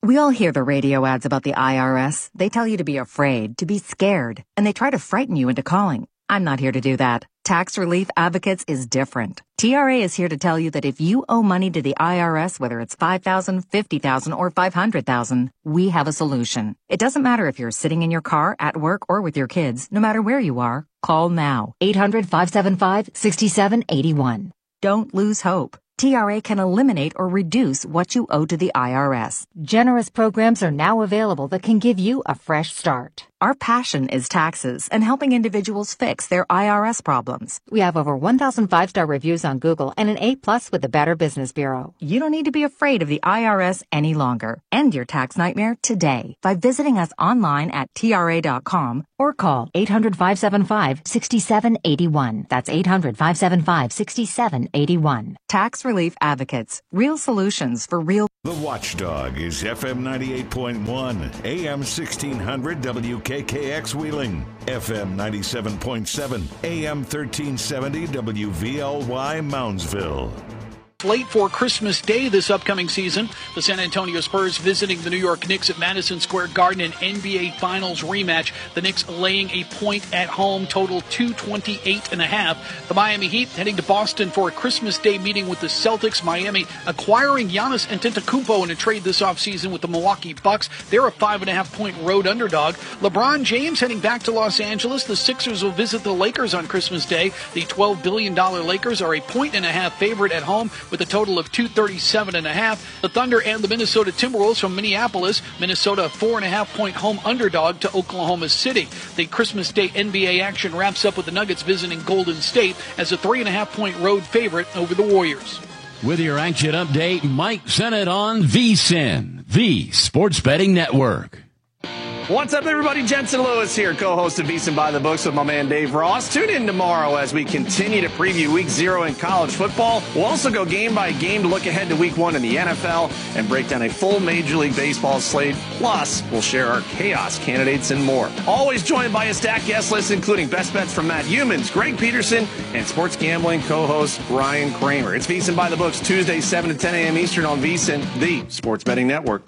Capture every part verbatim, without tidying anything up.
We all hear the radio ads about the I R S. They tell you to be afraid, to be scared, and they try to frighten you into calling. I'm not here to do that. Tax Relief Advocates is different. T R A is here to tell you that if you owe money to the I R S, whether it's five thousand dollars, fifty thousand dollars, or five hundred thousand dollars, we have a solution. It doesn't matter if you're sitting in your car, at work, or with your kids. No matter where you are, call now. eight hundred, five seven five, six seven eight one. Don't lose hope. T R A can eliminate or reduce what you owe to the I R S. Generous programs are now available that can give you a fresh start. Our passion is taxes and helping individuals fix their I R S problems. We have over one thousand five-star reviews on Google and an A plus with the Better Business Bureau. You don't need to be afraid of the I R S any longer. End your tax nightmare today by visiting us online at T R A dot com or call eight hundred, five seven five, six seven eight one. That's eight hundred, five seven five, six seven eight one. Tax Relief Advocates. Real solutions for real. The Watchdog is F M ninety-eight point one, A M sixteen hundred W K K X Wheeling, F M ninety-seven point seven, A M thirteen seventy W V L Y Moundsville. Late for Christmas Day this upcoming season. The San Antonio Spurs visiting the New York Knicks at Madison Square Garden in N B A Finals rematch. The Knicks laying a point at home, total two twenty-eight and a half. The Miami Heat heading to Boston for a Christmas Day meeting with the Celtics. Miami acquiring Giannis Antetokounmpo in a trade this offseason with the Milwaukee Bucks. They're a five and a half point road underdog. LeBron James heading back to Los Angeles. The Sixers will visit the Lakers on Christmas Day. The twelve billion dollars Lakers are a point and a half favorite at home, with a total of two thirty-seven and a half. The Thunder and the Minnesota Timberwolves from Minneapolis. Minnesota a four and a half point home underdog to Oklahoma City. The Christmas Day N B A action wraps up with the Nuggets visiting Golden State as a three and a half point road favorite over the Warriors. With your action update, Mike Sennett on VSiN, the Sports Betting Network. What's up, everybody? Jensen Lewis here, co-host of VSiN by the Books with my man Dave Ross. Tune in tomorrow as we continue to preview Week Zero in college football. We'll also go game by game to look ahead to Week One in the N F L and break down a full Major League Baseball slate. Plus, we'll share our chaos candidates and more. Always joined by a stacked guest list, including best bets from Matt Humans, Greg Peterson, and sports gambling co-host Ryan Kramer. It's VSiN by the Books, Tuesday, seven to ten a.m. Eastern on VSiN, the Sports Betting Network.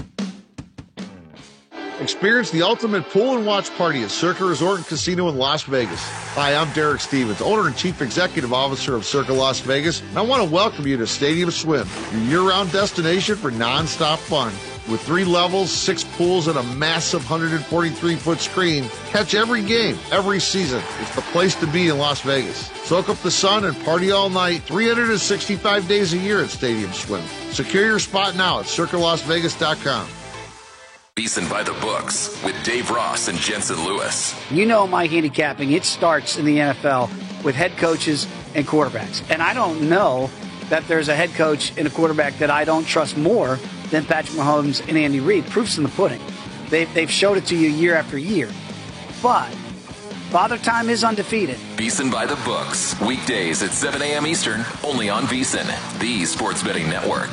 Experience the ultimate pool and watch party at Circa Resort and Casino in Las Vegas. Hi, I'm Derek Stevens, owner and chief executive officer of Circa Las Vegas, and I want to welcome you to Stadium Swim, your year-round destination for non-stop fun. With three levels, six pools, and a massive one hundred forty-three foot screen, catch every game, every season. It's the place to be in Las Vegas. Soak up the sun and party all night, three hundred sixty-five days a year at Stadium Swim. Secure your spot now at circa las vegas dot com. VSiN by the Books with Dave Ross and Jensen Lewis. You know my handicapping, it starts in the N F L with head coaches and quarterbacks. And I don't know that there's a head coach and a quarterback that I don't trust more than Patrick Mahomes and Andy Reid. Proof's in the pudding. They've, they've showed it to you year after year. But Father Time is undefeated. VSiN by the Books, weekdays at seven a.m. Eastern, only on VSiN, the Sports Betting Network.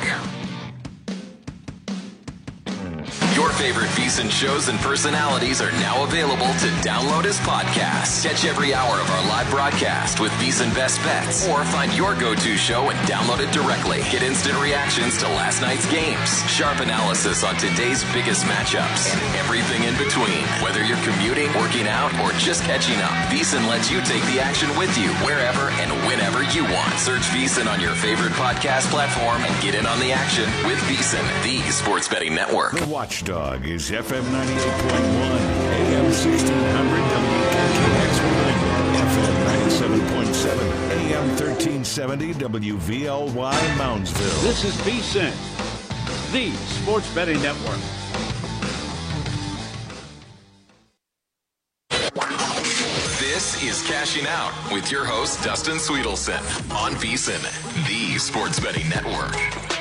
Your favorite VSiN shows and personalities are now available to download as podcasts. Catch every hour of our live broadcast with VSiN Best Bets, or find your go-to show and download it directly. Get instant reactions to last night's games, sharp analysis on today's biggest matchups, and everything in between. Whether you're commuting, working out, or just catching up, VSiN lets you take the action with you wherever and whenever you want. Search VSiN on your favorite podcast platform and get in on the action with VSiN, the Sports Betting Network. The Watchdog is F M ninety-eight point one, A M sixteen hundred W K K X Wheeling, F M ninety-seven point seven, A M thirteen seventy W V L Y Moundsville. This is VSiN, the Sports Betting Network. This is Cashing Out with your host, Dustin Sweetelson, on VSiN, the Sports Betting Network.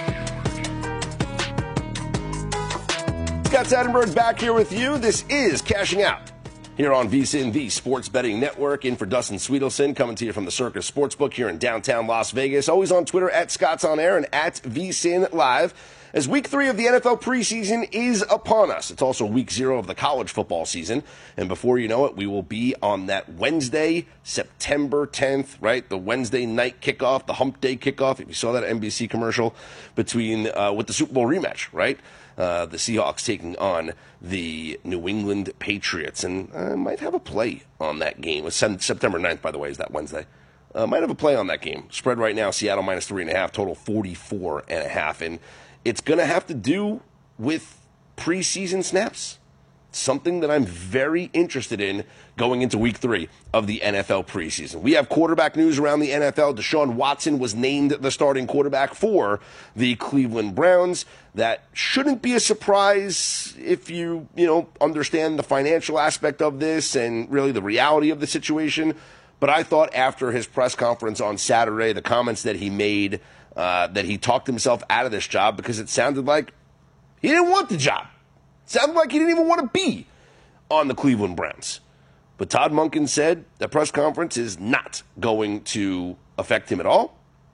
Scott Seidenberg back here with you. This is Cashing Out here on VSiN, the Sports Betting Network. In for Dustin Sweetelson, coming to you from the Circa Sportsbook here in downtown Las Vegas. Always on Twitter at Scott's On Air and at VSiN Live. as week three of the N F L preseason is upon us. It's also week zero of the college football season. And before you know it, we will be on that Wednesday, September tenth, right? The Wednesday night kickoff, the hump day kickoff. If you saw that N B C commercial between, uh, with the Super Bowl rematch, right? Uh, the Seahawks taking on the New England Patriots. And I uh, might have a play on that game. It's September ninth, by the way, is that Wednesday. Uh, might have a play on that game. Spread right now, Seattle minus three and a half, total forty-four and a half. And it's going to have to do with preseason snaps. Something that I'm very interested in going into week three of the N F L preseason. We have quarterback news around the N F L. Deshaun Watson was named the starting quarterback for the Cleveland Browns. That shouldn't be a surprise if you, you know, understand the financial aspect of this and really the reality of the situation. But I thought after his press conference on Saturday, the comments that he made, uh, that he talked himself out of this job because it sounded like he didn't want the job. It sounded like he didn't even want to be on the Cleveland Browns. But Todd Monken said the press conference is not going to affect him at all.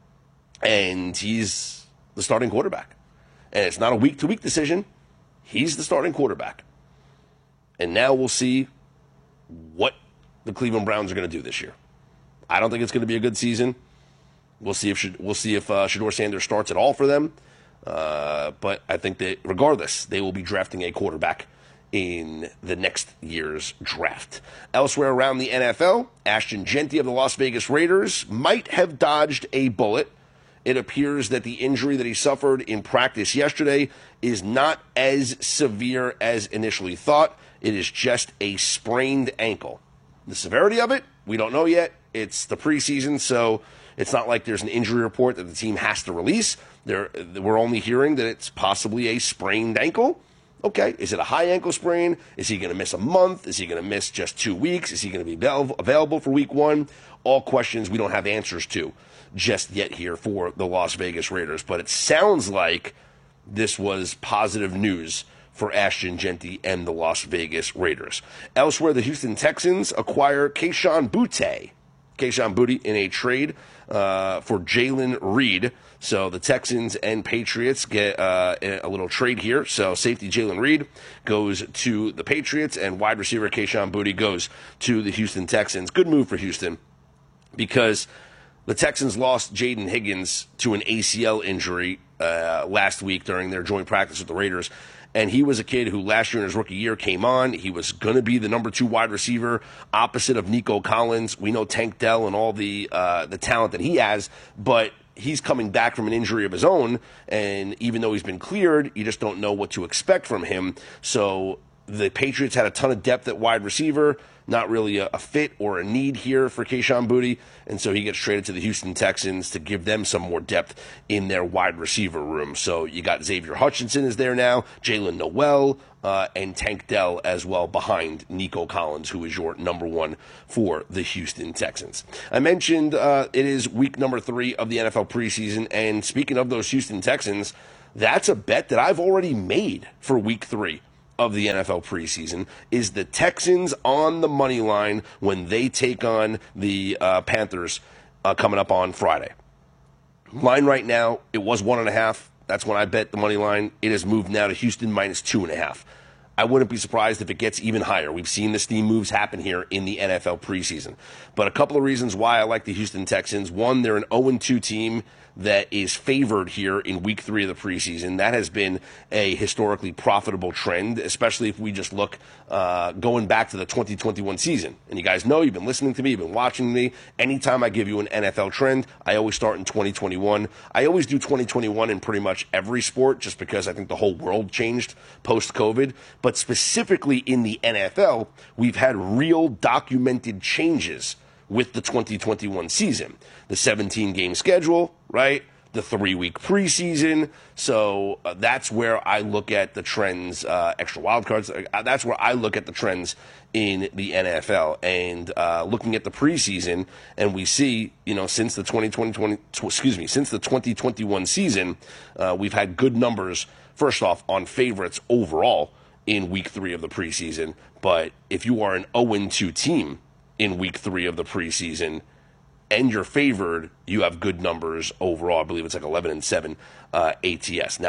And he's the starting quarterback. And it's not a week-to-week decision. He's the starting quarterback. And now we'll see what the Cleveland Browns are going to do this year. I don't think it's going to be a good season. We'll see if we'll see if uh, Shedeur Sanders starts at all for them. Uh, but I think that regardless, they will be drafting a quarterback in the next year's draft. Elsewhere around the N F L, Ashton Jeanty of the Las Vegas Raiders might have dodged a bullet. It appears that the injury that he suffered in practice yesterday is not as severe as initially thought. It is just a sprained ankle. The severity of it, we don't know yet. It's the preseason, so it's not like there's an injury report that the team has to release. There, we're only hearing that it's possibly a sprained ankle. Okay, is it a high ankle sprain? Is he going to miss a month? Is he going to miss just two weeks? Is he going to be available for week one? All questions we don't have answers to just yet here for the Las Vegas Raiders. But it sounds like this was positive news for Ashton Jeanty and the Las Vegas Raiders. Elsewhere, the Houston Texans acquire Kayshon Boutte. Kayshon Boutte in a trade uh, for Jalen Reed. So the Texans and Patriots get uh, a little trade here. So safety Jalen Reed goes to the Patriots, and wide receiver Kayshon Boutte goes to the Houston Texans. Good move for Houston because the Texans lost Jaden Higgins to an A C L injury uh, last week during their joint practice with the Raiders. And he was a kid who last year in his rookie year came on. He was going to be the number two wide receiver opposite of Nico Collins. We know Tank Dell and all the uh, the talent that he has, but he's coming back from an injury of his own. And even though he's been cleared, you just don't know what to expect from him. So the Patriots had a ton of depth at wide receiver. Not really a, a fit or a need here for Kayshon Boutte, and so he gets traded to the Houston Texans to give them some more depth in their wide receiver room. So you got Xavier Hutchinson is there now, Jalen Noel, uh, and Tank Dell as well behind Nico Collins, who is your number one for the Houston Texans. I mentioned uh, it is week number three of the N F L preseason, and speaking of those Houston Texans, that's a bet that I've already made for week three of the N F L preseason, is the Texans on the money line when they take on the uh, Panthers uh, coming up on Friday. Line right now, it was one and a half. That's when I bet the money line. It has moved now to Houston minus two and a half. I wouldn't be surprised if it gets even higher. We've seen the steam moves happen here in the N F L preseason. But a couple of reasons why I like the Houston Texans. One, they're an oh and two team that is favored here in week three of the preseason. That has been a historically profitable trend, especially if we just look uh, going back to the twenty twenty-one season. And you guys know, you've been listening to me, you've been watching me. Anytime I give you an N F L trend, I always start in twenty twenty-one. I always do twenty twenty-one in pretty much every sport just because I think the whole world changed post-COVID. But specifically in the N F L, we've had real documented changes with the twenty twenty-one season. The seventeen-game schedule, right? The three-week preseason. So uh, that's where I look at the trends, uh, extra wild cards. Uh, that's where I look at the trends in the N F L. And uh, looking at the preseason, and we see, you know, since the twenty twenty, excuse me, since the twenty twenty-one season, uh, we've had good numbers, first off, on favorites overall in week three of the preseason. But if you are an oh and two team in week three of the preseason and you're favored, you have good numbers overall. I believe it's like eleven and seven uh, A T S. Now,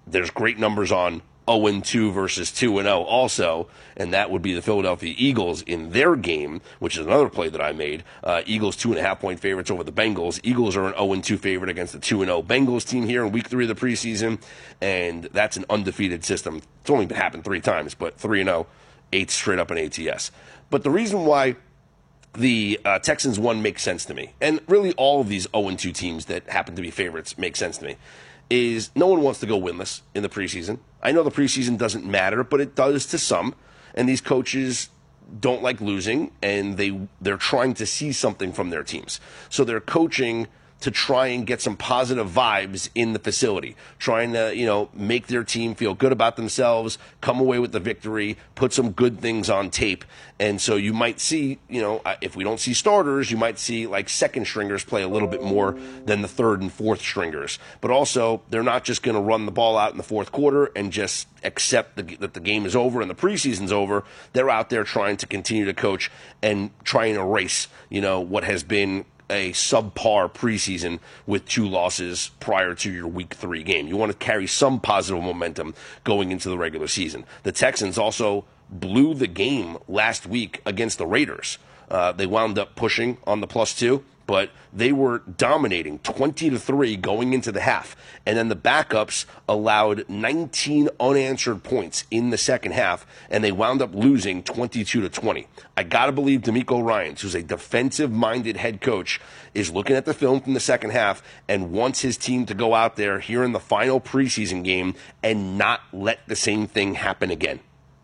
there's great numbers on oh and two versus two and oh also, and that would be the Philadelphia Eagles in their game, which is another play that I made. Uh, Eagles two and a half point favorites over the Bengals. Eagles are an oh and two favorite against the two and oh Bengals team here in week three of the preseason, and that's an undefeated system. It's only happened three times, but three and oh, eight straight up in A T S. But the reason why the uh, Texans one makes sense to me, and really all of these oh and two teams that happen to be favorites make sense to me, is no one wants to go winless in the preseason. I know the preseason doesn't matter, but it does to some. And these coaches don't like losing, and they, they're trying to see something from their teams. So they're coaching to try and get some positive vibes in the facility, trying to, you know, make their team feel good about themselves, come away with the victory, put some good things on tape. And so you might see, you know, if we don't see starters, you might see like second stringers play a little bit more than the third and fourth stringers. But also, they're not just going to run the ball out in the fourth quarter and just accept the, that the game is over and the preseason's over. They're out there trying to continue to coach and try and erase, you know, what has been a subpar preseason with two losses prior to your week three game. You want to carry some positive momentum going into the regular season. The Texans also blew the game last week against the Raiders. Uh, they wound up pushing on the plus two, but they were dominating twenty to three going into the half. And then the backups allowed nineteen unanswered points in the second half, and they wound up losing twenty-two to twenty. I got to believe DeMeco Ryans, who's a defensive-minded head coach, is looking at the film from the second half and wants his team to go out there here in the final preseason game and not let the same thing happen again.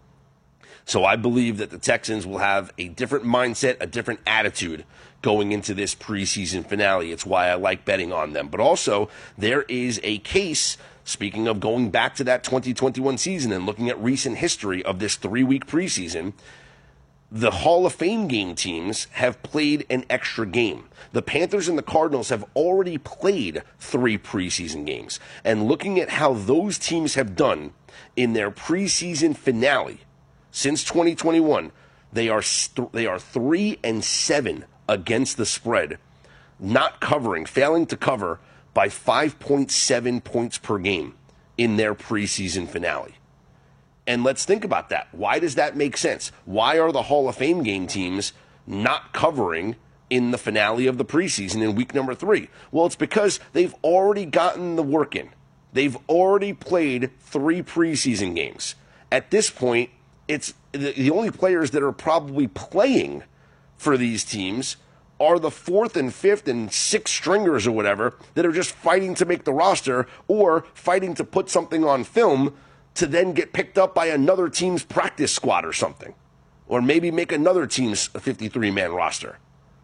So I believe that the Texans will have a different mindset, a different attitude going into this preseason finale. It's why I like betting on them. But also, there is a case, speaking of going back to that twenty twenty-one season and looking at recent history of this three-week preseason, the Hall of Fame game teams have played an extra game. The Panthers and the Cardinals have already played three preseason games. And looking at how those teams have done in their preseason finale, since twenty twenty-one, they are st- they are three and seven against the spread, not covering, failing to cover by five point seven points per game in their preseason finale. And let's think about that. Why does that make sense? Why are the Hall of Fame game teams not covering in the finale of the preseason in week number three? Well, it's because they've already gotten the work in. They've already played three preseason games. At this point, it's the, the only players that are probably playing for these teams are the fourth and fifth and sixth stringers or whatever that are just fighting to make the roster or fighting to put something on film to then get picked up by another team's practice squad or something, or maybe make another team's fifty-three man roster.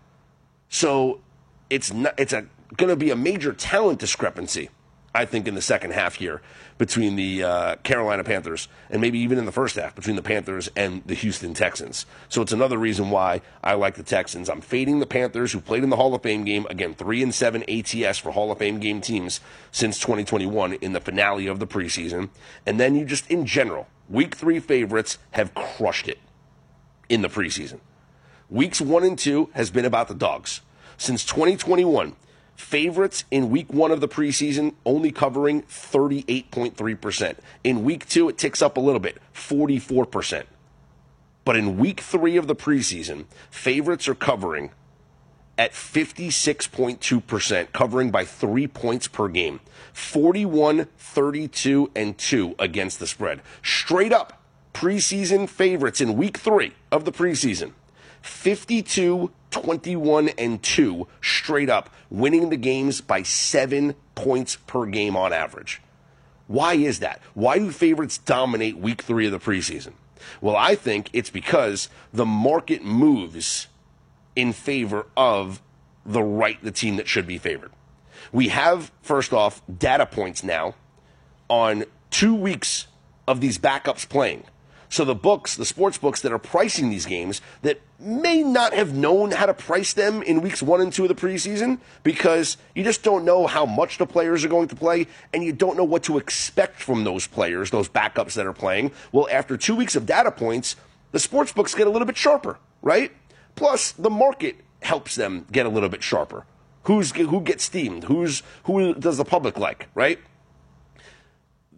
So it's not, it's a going to be a major talent discrepancy, I think, in the second half here between the uh, Carolina Panthers and maybe even in the first half between the Panthers and the Houston Texans. So it's another reason why I like the Texans. I'm fading the Panthers, who played in the Hall of Fame game. Again, three and seven A T S for Hall of Fame game teams since twenty twenty-one in the finale of the preseason. And then you just, in general, week three favorites have crushed it in the preseason. Weeks one and two has been about the dogs. Since twenty twenty-one, favorites in week one of the preseason only covering thirty-eight point three percent. In week two, it ticks up a little bit, forty-four percent. But in week three of the preseason, favorites are covering at fifty-six point two percent, covering by three points per game. forty-one, thirty-two, and two against the spread. Straight up, preseason favorites in week three of the preseason, fifty-two, twenty-one, and two straight up, winning the games by seven points per game on average. Why is that? Why do favorites dominate week three of the preseason? Well, I think it's because the market moves in favor of the right, the team that should be favored. We have, first off, data points now on two weeks of these backups playing. So the books, the sports books that are pricing these games that may not have known how to price them in weeks one and two of the preseason because you just don't know how much the players are going to play and you don't know what to expect from those players, those backups that are playing. Well, after two weeks of data points, the sports books get a little bit sharper, right? Plus, the market helps them get a little bit sharper. Who's who gets steamed? Who's who does the public like, right?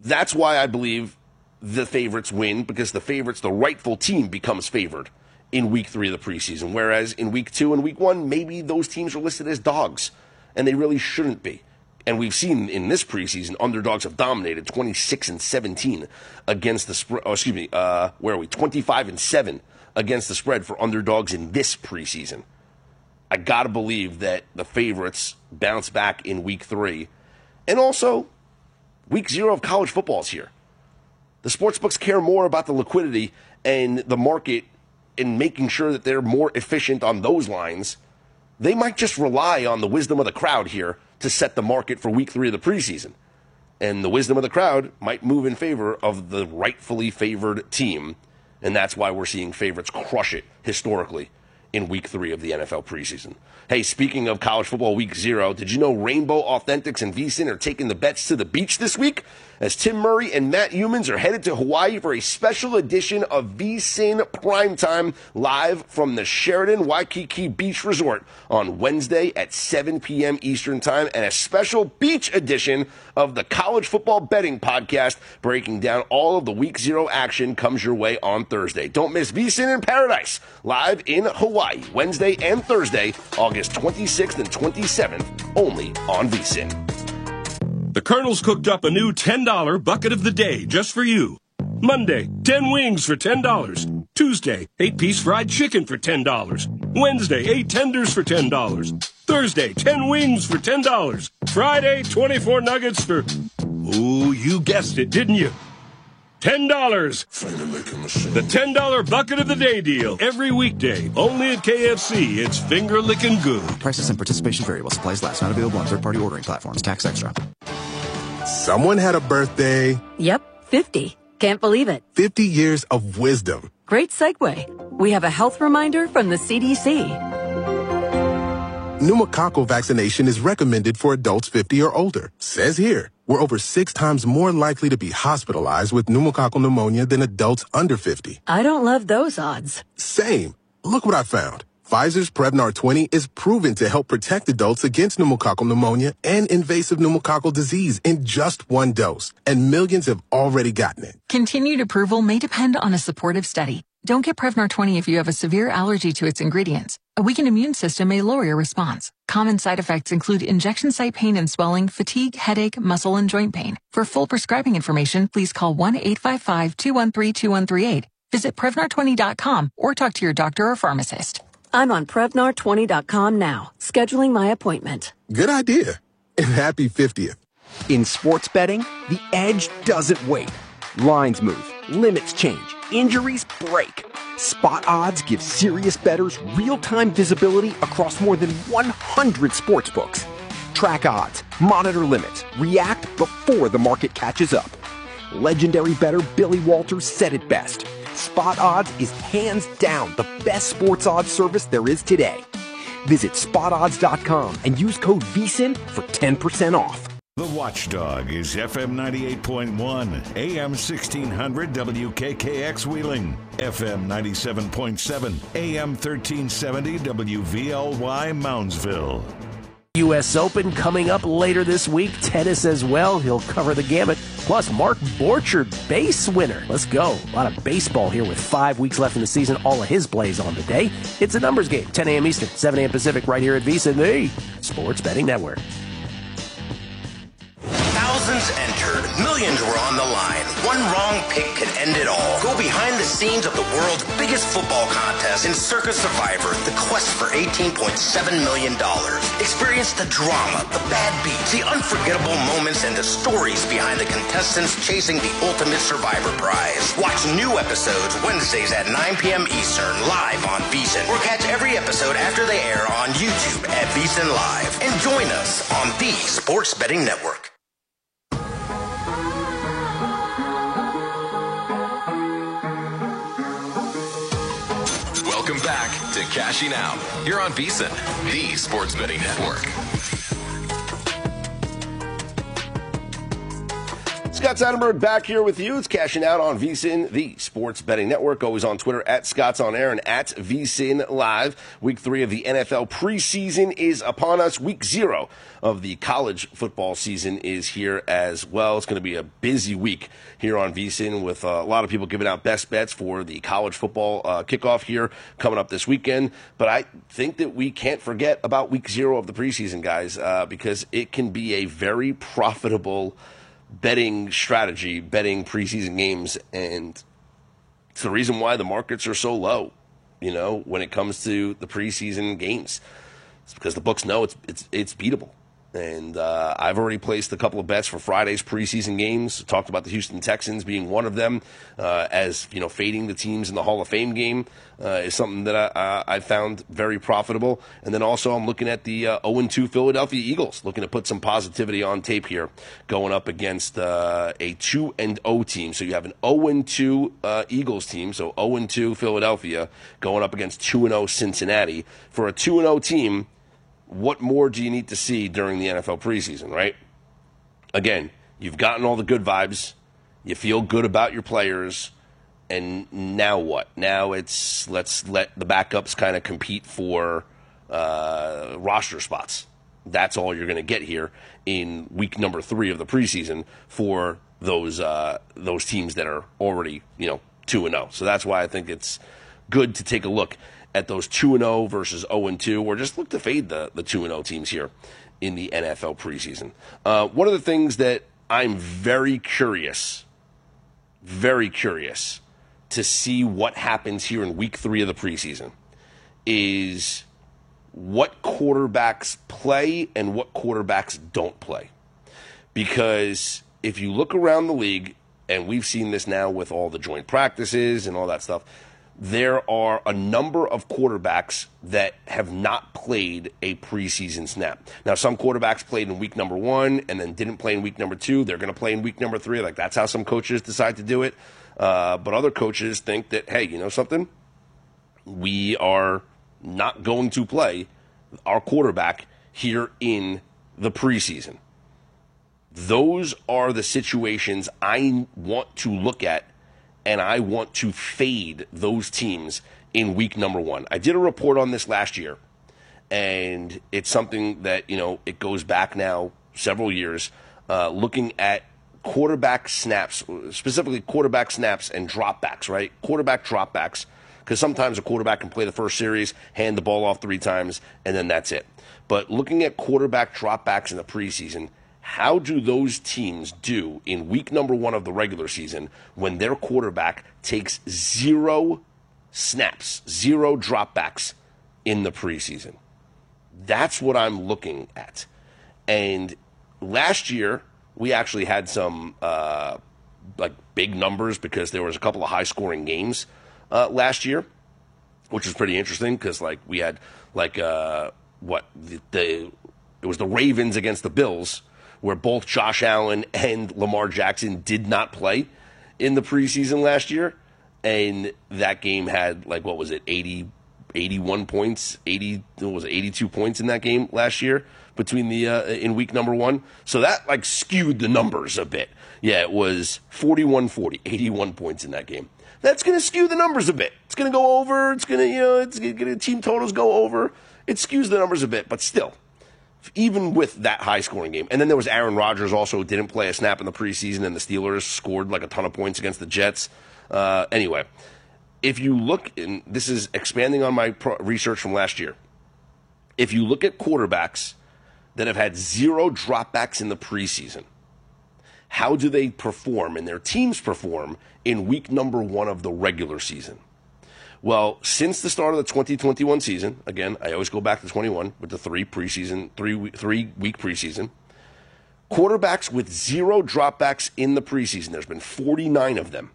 that's why I believe the favorites win, because the favorites, the rightful team, becomes favored in week three of the preseason, whereas in week two and week one, maybe those teams are listed as dogs, and they really shouldn't be. And we've seen in this preseason, underdogs have dominated twenty-six and seventeen against the spread. Oh, excuse me, uh, where are we? twenty-five and seven against the spread for underdogs in this preseason. I got to believe that the favorites bounce back in week three. And also, week zero of college football is here. The sportsbooks care more about the liquidity and the market and making sure that they're more efficient on those lines. They might just rely on the wisdom of the crowd here to set the market for week three of the preseason. And the wisdom of the crowd might move in favor of the rightfully favored team. And that's why we're seeing favorites crush it historically in week three of the N F L preseason. Hey, speaking of college football week zero, did you know Rainbow Authentics and VSiN are taking the bets to the beach this week? As Tim Murray and Matt Humans are headed to Hawaii for a special edition of VSiN Primetime live from the Sheraton Waikiki Beach Resort on Wednesday at seven p.m. Eastern Time, and a special beach edition of the College Football Betting Podcast breaking down all of the week zero action comes your way on Thursday. Don't miss VSiN in Paradise live in Hawaii Wednesday and Thursday, August twenty-sixth and twenty-seventh, only on VSiN. The Colonel's cooked up a new ten dollar bucket of the day just for you. Monday, ten wings for ten dollars. Tuesday, eight piece fried chicken for ten dollars. Wednesday, eight tenders for ten dollars. Thursday, ten wings for ten dollars. Friday, twenty-four nuggets for... Ooh, you guessed it, didn't you? ten dollars. The ten dollar bucket of the day deal. Every weekday. Only at K F C. It's finger-licking good. Prices and participation vary while supplies last. Not available on third-party ordering platforms. Tax extra. Someone had a birthday. Yep, fifty. Can't believe it. fifty years of wisdom. Great segue. We have a health reminder from the C D C. Pneumococcal vaccination is recommended for adults fifty or older. Says here, we're over six times more likely to be hospitalized with pneumococcal pneumonia than adults under fifty. I don't love those odds. Same. Look what I found. Pfizer's Prevnar twenty is proven to help protect adults against pneumococcal pneumonia and invasive pneumococcal disease in just one dose. And millions have already gotten it. Continued approval may depend on a supportive study. Don't get Prevnar twenty if you have a severe allergy to its ingredients. A weakened immune system may lower your response. Common side effects include injection site pain and swelling, fatigue, headache, muscle, and joint pain. For full prescribing information, please call one eight five five, two one three, two one three eight. Visit Prevnar twenty dot com or talk to your doctor or pharmacist. I'm on Prevnar twenty dot com now, scheduling my appointment. Good idea. And happy fiftieth. In sports betting, the edge doesn't wait. Lines move, limits change, injuries break. Spot Odds gives serious bettors real-time visibility across more than one hundred sportsbooks. Track odds, monitor limits, react before the market catches up. Legendary bettor Billy Walters said it best. Spot Odds is hands down the best sports odds service there is today. Visit spot odds dot com and use code V S I N for ten percent off. The Watchdog is F M ninety-eight point one, A M sixteen hundred W K K X Wheeling, F M ninety-seven point seven, A M thirteen seventy W V L Y Moundsville. U S Open coming up later this week. Tennis as well. He'll cover the gamut. Plus, Mark Borchard, base winner. Let's go. A lot of baseball here with five weeks left in the season. All of his plays on the day. It's a numbers game. ten a.m. Eastern, seven a.m. Pacific, right here at VSiN, the Sports Betting Network. Thousands entered, millions were on the line. One wrong pick could end it all. Go behind the scenes of the world's biggest football contest in Circa Survivor, the quest for eighteen point seven million dollars. Experience the drama, the bad beats, the unforgettable moments, and the stories behind the contestants chasing the ultimate Survivor prize. Watch new episodes Wednesdays at nine p.m. Eastern, live on VSiN, or catch every episode after they air on YouTube at VSiN Live. And join us on the Sports Betting Network. Welcome back to Cashing Out. You're on VSiN, the Sports Betting Network. Scott Scott Seidenberg back here with you. It's Cashing Out on VSiN, the sports betting network. Always on Twitter at Scott's On Air and at VSiN Live. Week three of the N F L preseason is upon us. Week zero of the college football season is here as well. It's going to be a busy week here on VSiN with uh, a lot of people giving out best bets for the college football uh, kickoff here coming up this weekend. But I think that we can't forget about week zero of the preseason, guys, uh, because it can be a very profitable betting strategy, betting preseason games, and it's the reason why the markets are so low, you know, when it comes to the preseason games. It's because the books know it's it's it's beatable. And uh, I've already placed a couple of bets for Friday's preseason games. Talked about the Houston Texans being one of them, uh, as you know, fading the teams in the Hall of Fame game uh, is something that I, uh, I found very profitable. And then also I'm looking at the uh, oh and two Philadelphia Eagles, looking to put some positivity on tape here, going up against uh, a two and oh team. So you have an oh and two uh, Eagles team, so oh and two Philadelphia going up against two and oh Cincinnati. For a two and oh team, what more do you need to see during the N F L preseason, right? Again, you've gotten all the good vibes. You feel good about your players. And now what? Now it's let's let the backups kind of compete for uh, roster spots. That's all you're going to get here in week number three of the preseason for those uh, those teams that are already, you know, two and oh. So that's why I think it's good to take a look at those two and oh versus oh and two, or just look to fade the, the two and oh teams here in the N F L preseason. Uh, one of the things that I'm very curious, very curious to see what happens here in week three of the preseason is what quarterbacks play and what quarterbacks don't play. Because if you look around the league, and we've seen this now with all the joint practices and all that stuff, there are a number of quarterbacks that have not played a preseason snap. Now, some quarterbacks played in week number one and then didn't play in week number two. They're going to play in week number three. Like, that's how some coaches decide to do it. Uh, but other coaches think that, hey, you know something? We are not going to play our quarterback here in the preseason. Those are the situations I want to look at, and I want to fade those teams in week number one. I did a report on this last year, and it's something that, you know, it goes back now several years, uh, looking at quarterback snaps, specifically quarterback snaps and dropbacks, right? Quarterback dropbacks, because sometimes a quarterback can play the first series, hand the ball off three times, and then that's it. But looking at quarterback dropbacks in the preseason, how do those teams do in week number one of the regular season when their quarterback takes zero snaps, zero dropbacks in the preseason? That's what I'm looking at. And last year, we actually had some uh, like big numbers because there was a couple of high-scoring games uh, last year, which was pretty interesting because like we had like uh, what the, the it was the Ravens against the Bills, where both Josh Allen and Lamar Jackson did not play in the preseason last year. And that game had, like, what was it, eighty, eighty-one points, eighty, what was it, eighty-two points in that game last year between the, uh, in week number one. So that, like, skewed the numbers a bit. Yeah, it was forty-one forty, eighty-one points in that game. That's going to skew the numbers a bit. It's going to go over. It's going to, you know, it's going to team totals go over. It skews the numbers a bit, but still, even with that high-scoring game. And then there was Aaron Rodgers also, who didn't play a snap in the preseason, and the Steelers scored like a ton of points against the Jets. Uh, anyway, if you look, and this is expanding on my pro- research from last year, if you look at quarterbacks that have had zero dropbacks in the preseason, how do they perform and their teams perform in week number one of the regular season? Well, since the start of the twenty twenty-one season, again, I always go back to twenty-one with the three preseason, three three week preseason, quarterbacks with zero dropbacks in the preseason, there's been forty-nine of them.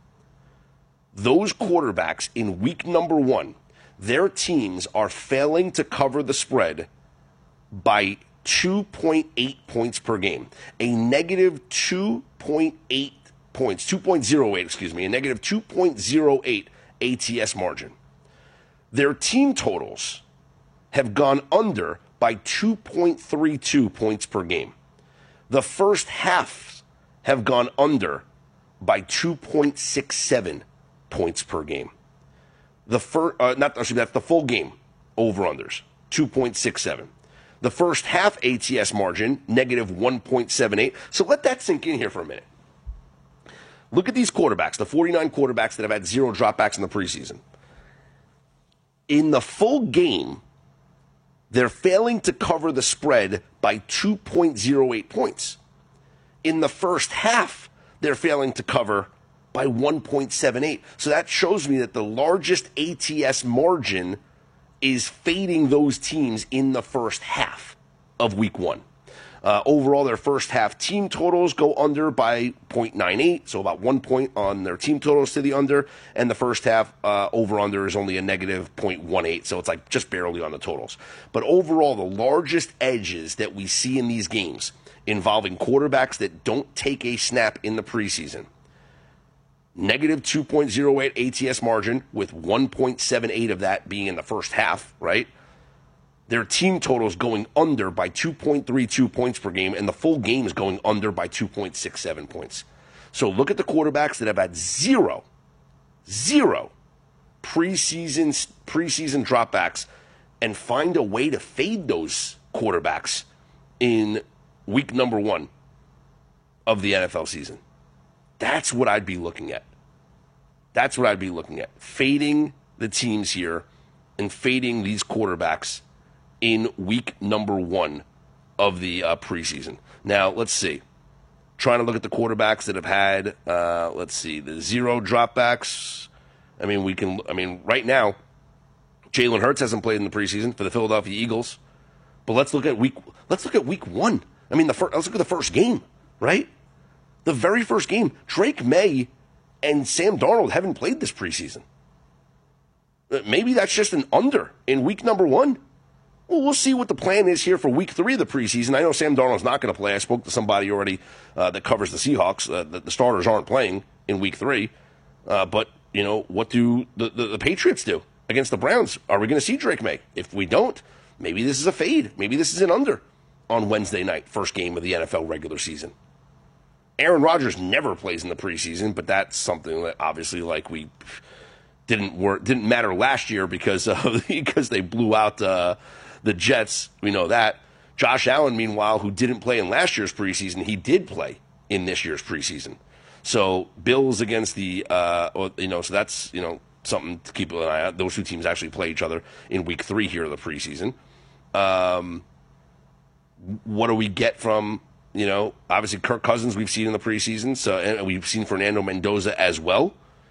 Those quarterbacks in week number one, their teams are failing to cover the spread by two point eight points per game, a negative two point eight points, two point oh eight, excuse me, a negative two point oh eight A T S margin. Their team totals have gone under by two point three two points per game. The first half have gone under by two point six seven points per game. The first, uh, not actually, that's the full game over-unders, two point six seven. The first half A T S margin, negative one point seven eight. So let that sink in here for a minute. Look at these quarterbacks, the forty-nine quarterbacks that have had zero dropbacks in the preseason. In the full game, they're failing to cover the spread by two point oh eight points. In the first half, they're failing to cover by one point seven eight. So that shows me that the largest A T S margin is fading those teams in the first half of week one. Uh, overall, their first half team totals go under by zero point nine eight, so about one point on their team totals to the under, and the first half uh, over-under is only a negative zero point one eight, so it's like just barely on the totals. But overall, the largest edges that we see in these games involving quarterbacks that don't take a snap in the preseason, negative two point oh eight A T S margin, with one point seven eight of that being in the first half, right? Their team totals going under by two point three two points per game, and the full game is going under by two point six seven points. So look at the quarterbacks that have had zero, zero preseason, preseason dropbacks and find a way to fade those quarterbacks in week number one of the N F L season. That's what I'd be looking at. That's what I'd be looking at. Fading the teams here and fading these quarterbacks in week number one of the uh, preseason. Now, let's see. Trying to look at the quarterbacks that have had, uh, let's see, the zero dropbacks. I mean, we can, I mean, right now, Jalen Hurts hasn't played in the preseason for the Philadelphia Eagles. But let's look at week, let's look at week one. I mean, the first, let's look at the first game, right? The very first game. Drake May and Sam Darnold haven't played this preseason. Maybe that's just an under in week number one. Well, we'll see what the plan is here for week three of the preseason. I know Sam Darnold's not going to play. I spoke to somebody already uh, that covers the Seahawks. Uh, the, the starters aren't playing in week three. Uh, but, you know, what do the, the, the Patriots do against the Browns? Are we going to see Drake May? If we don't, maybe this is a fade. Maybe this is an under on Wednesday night, first game of the N F L regular season. Aaron Rodgers never plays in the preseason, but that's something that obviously, like, we didn't work, didn't matter last year because uh, because they blew out uh, the Jets. We know that. Josh Allen, meanwhile, who didn't play in last year's preseason, he did play in this year's preseason. So Bills against the, uh, you know, so that's, you know, something to keep an eye on. Those two teams actually play each other in week three here of the preseason. Um, what do we get from, you know, obviously Kirk Cousins we've seen in the preseason, so and we've seen Fernando Mendoza as well.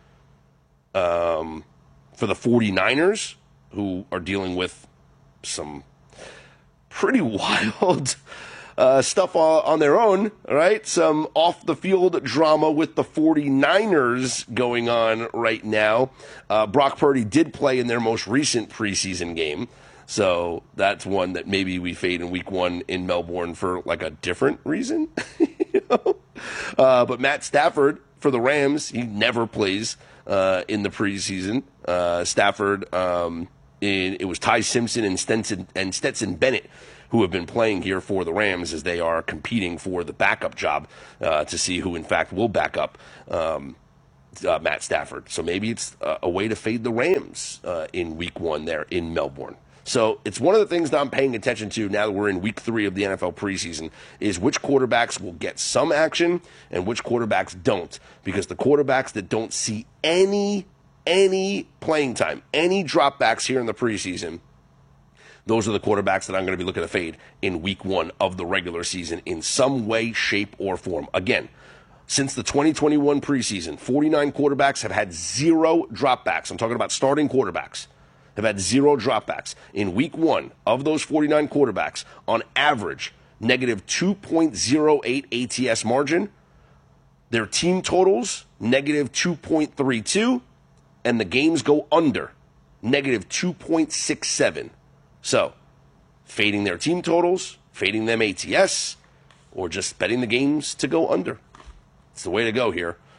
Um, for the 49ers, who are dealing with some pretty wild uh, stuff on their own, right? Some off-the-field drama with the 49ers going on right now. Uh, Brock Purdy did play in their most recent preseason game, so that's one that maybe we fade in week one in Melbourne for like a different reason. you know? uh, but Matt Stafford for the Rams, he never plays uh, in the preseason. Uh, Stafford, um, in, it was Ty Simpson and Stetson, and Stetson Bennett who have been playing here for the Rams as they are competing for the backup job uh, to see who, in fact, will back up um, uh, Matt Stafford. So maybe it's uh, a way to fade the Rams uh, in week one there in Melbourne. So it's one of the things that I'm paying attention to now that we're in week three of the N F L preseason is which quarterbacks will get some action and which quarterbacks don't. Because the quarterbacks that don't see any, any playing time, any dropbacks here in the preseason, those are the quarterbacks that I'm going to be looking to fade in week one of the regular season in some way, shape, or form. Again, since the twenty twenty-one preseason, forty-nine quarterbacks have had zero dropbacks. I'm talking about starting quarterbacks. Have had zero dropbacks. In week one of those forty-nine quarterbacks, on average, negative two point oh eight A T S margin. Their team totals, negative two point three two, and the games go under, negative two point six seven. So, fading their team totals, fading them A T S, or just betting the games to go under. It's the way to go here.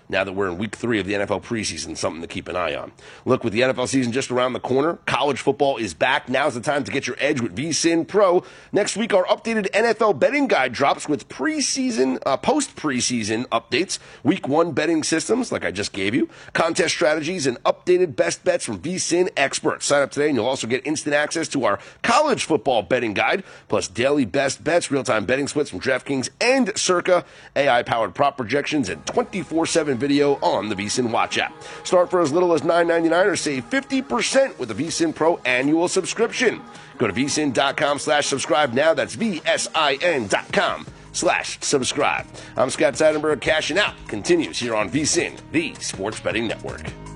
now that we're in week three of the N F L preseason, something to keep an eye on. Look, with the N F L season just around the corner, college football is back. Now's the time to get your edge with V S I N Pro. Next week, our updated N F L betting guide drops with preseason, uh, post-preseason updates, week one betting systems, like I just gave you, contest strategies, and updated best bets from V S I N experts. Sign up today, and you'll also get instant access to our college football betting guide, plus daily best bets, real-time betting splits from DraftKings and Circa, A I-powered prop projections, and twenty-four seven video on the V S I N Watch app. Start for as little as nine ninety-nine or save fifty percent with a V S I N Pro annual subscription. Go to V S I N dot com slash subscribe now. That's V S I N dot com slash subscribe. I'm Scott Seidenberg. Cashing Out continues here on V S I N, the Sports Betting Network.